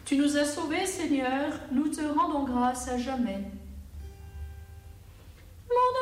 Tu nous as sauvés, Seigneur, nous te rendons grâce à jamais. Mon